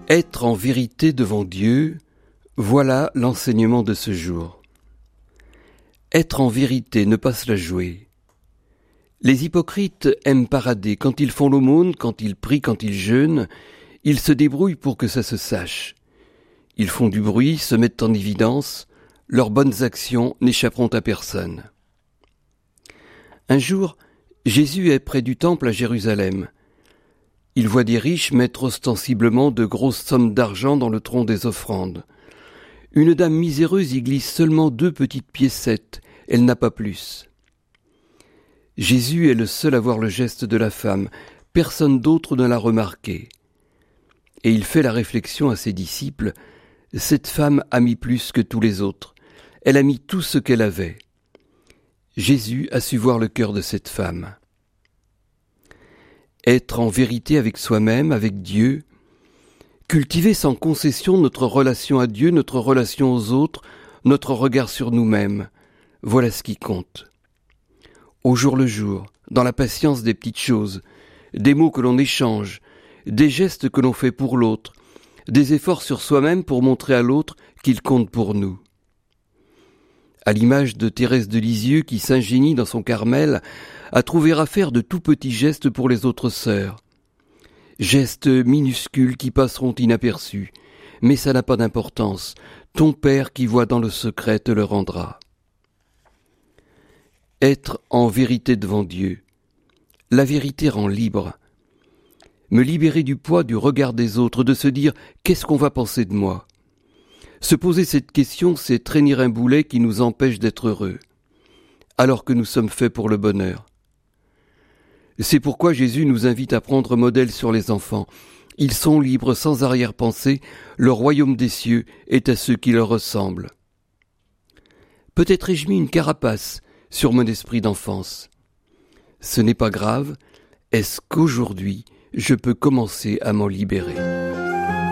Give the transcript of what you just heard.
Être en vérité devant Dieu, voilà l'enseignement de ce jour. Être en vérité, ne pas se la jouer. Les hypocrites aiment parader. Quand ils font l'aumône, quand ils prient, quand ils jeûnent, ils se débrouillent pour que ça se sache. Ils font du bruit, se mettent en évidence, leurs bonnes actions n'échapperont à personne. Un jour, Jésus est près du temple à Jérusalem. Il voit des riches mettre ostensiblement de grosses sommes d'argent dans le tronc des offrandes. Une dame miséreuse y glisse seulement 2 petites piécettes, elle n'a pas plus. Jésus est le seul à voir le geste de la femme, personne d'autre ne l'a remarqué. Et il fait la réflexion à ses disciples, cette femme a mis plus que tous les autres, elle a mis tout ce qu'elle avait. Jésus a su voir le cœur de cette femme. Être en vérité avec soi-même, avec Dieu, cultiver sans concession notre relation à Dieu, notre relation aux autres, notre regard sur nous-mêmes, voilà ce qui compte. Au jour le jour, dans la patience des petites choses, des mots que l'on échange, des gestes que l'on fait pour l'autre, des efforts sur soi-même pour montrer à l'autre qu'il compte pour nous. À l'image de Thérèse de Lisieux qui s'ingénie dans son Carmel à trouver à faire de tout petits gestes pour les autres sœurs. Gestes minuscules qui passeront inaperçus, mais ça n'a pas d'importance. Ton Père qui voit dans le secret te le rendra. Être en vérité devant Dieu. La vérité rend libre. Me libérer du poids du regard des autres, de se dire « qu'est-ce qu'on va penser de moi ?» Se poser cette question, c'est traîner un boulet qui nous empêche d'être heureux, alors que nous sommes faits pour le bonheur. C'est pourquoi Jésus nous invite à prendre modèle sur les enfants. Ils sont libres sans arrière-pensée, le royaume des cieux est à ceux qui leur ressemblent. Peut-être ai-je mis une carapace sur mon esprit d'enfance. Ce n'est pas grave, est-ce qu'aujourd'hui je peux commencer à m'en libérer ?